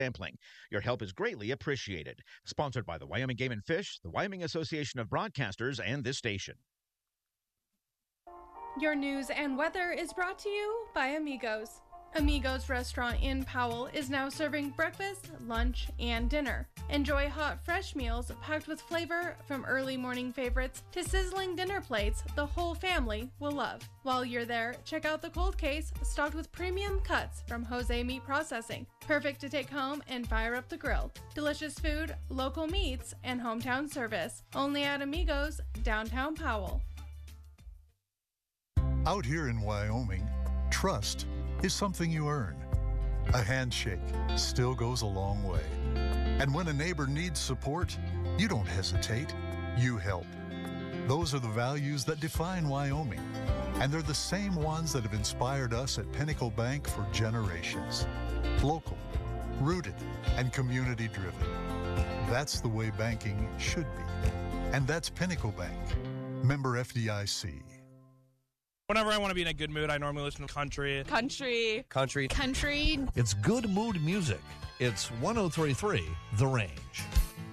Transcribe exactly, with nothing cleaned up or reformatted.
sampling. Your help is greatly appreciated. Sponsored by the Wyoming Game and Fish, the Wyoming Association of Broadcasters, and this station. Your news and weather is brought to you by Amigos. Amigos Restaurant in Powell is now serving breakfast, lunch, and dinner. Enjoy hot, fresh meals packed with flavor from early morning favorites to sizzling dinner plates the whole family will love. While you're there, check out the cold case stocked with premium cuts from Jose Meat Processing. Perfect to take home and fire up the grill. Delicious food, local meats, and hometown service. Only at Amigos, downtown Powell. Out here in Wyoming, trust is something you earn. A handshake still goes a long way. And when a neighbor needs support, you don't hesitate, you help. Those are the values that define Wyoming, and they're the same ones that have inspired us at Pinnacle Bank for generations. Local, rooted, and community-driven. That's the way banking should be. And that's Pinnacle Bank. Member F D I C. Whenever I want to be in a good mood, I normally listen to country. Country. Country. Country. It's good mood music. It's one oh three point three The Range.